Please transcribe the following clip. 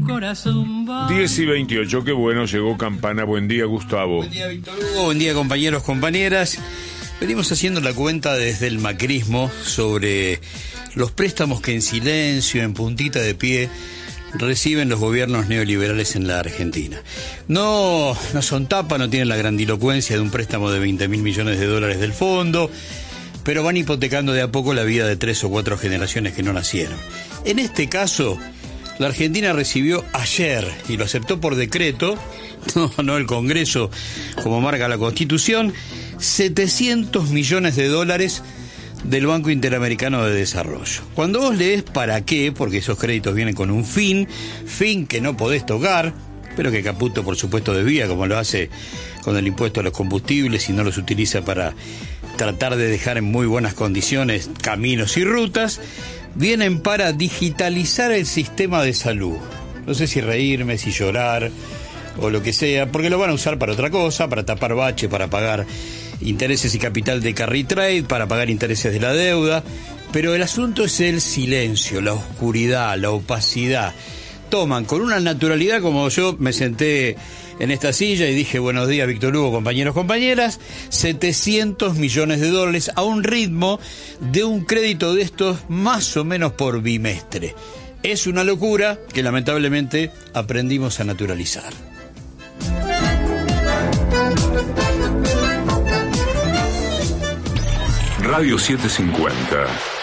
corazón va. 10:28, qué bueno, llegó Campana. Buen día, Gustavo. Buen día, Víctor Hugo. Buen día, compañeros, compañeras. Venimos haciendo la cuenta desde el macrismo sobre los préstamos que en silencio, en puntita de pie, reciben los gobiernos neoliberales en la Argentina. No son tapa, no tienen la grandilocuencia de un préstamo de 20.000 millones de dólares del fondo, pero van hipotecando de a poco la vida de 3 o 4 generaciones que no nacieron. En este caso, la Argentina recibió ayer, y lo aceptó por decreto, no el Congreso, como marca la Constitución, 700 millones de dólares del Banco Interamericano de Desarrollo. Cuando vos lees para qué, porque esos créditos vienen con un fin que no podés tocar, pero que Caputo por supuesto desvía, como lo hace con el impuesto a los combustibles y no los utiliza para tratar de dejar en muy buenas condiciones caminos y rutas, vienen para digitalizar el sistema de salud. No sé si reírme, si llorar o lo que sea, porque lo van a usar para otra cosa, para tapar bache, para pagar intereses y capital de carry trade, para pagar intereses de la deuda, pero el asunto es el silencio, la oscuridad, la opacidad. Toman con una naturalidad, como yo me senté en esta silla y dije buenos días, Víctor Hugo, compañeros, compañeras, 700 millones de dólares a un ritmo de un crédito de estos más o menos por bimestre. Es una locura que lamentablemente aprendimos a naturalizar. Radio 750.